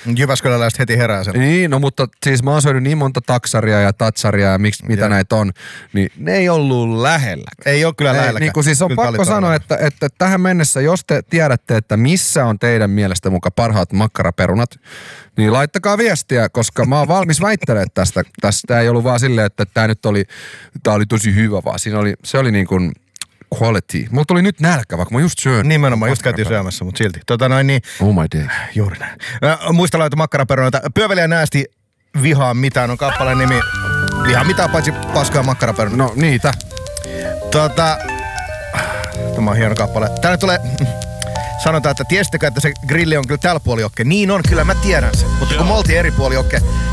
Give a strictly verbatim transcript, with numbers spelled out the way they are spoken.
Jyväskyläläiset heti herää sen. Niin, no mutta siis mä oon syönyt niin monta taksaria ja tatsaria ja miksi, mitä ja. näitä on, niin ne ei ollut lähellä. Ei ole kyllä lähellä. Niin siis on kyllä pakko sanoa, että, että tähän mennessä, jos te tiedätte, että missä on teidän mielestä muka parhaat makkaraperunat, niin laittakaa viestiä, koska mä oon valmis väittelemään tästä. Tästä ei ollut vaan silleen, että tää nyt oli, tää oli tosi hyvä, vaan siinä oli, se oli niin kuin quality. Mulla tuli nyt nälkä, vaikka mä just syön. Nimenomaan, just käytiin syömässä, mutta silti. Tota noin niin. Oh my day. Juuri näin. Muista laita makkaraperunoita. Pyöveli ja näästi vihaa mitään on kappaleen nimi. Vihaa mitään paitsi paskaa makkaraperunoita. No niitä. Tota, tämä on hieno kappale. Tänne tulee, sanotaan, että tiesittekö, että se grilli on kyllä tällä puoli jokke. Niin on, kyllä mä tiedän sen. Mutta kun me oltiin eri puoli jokke,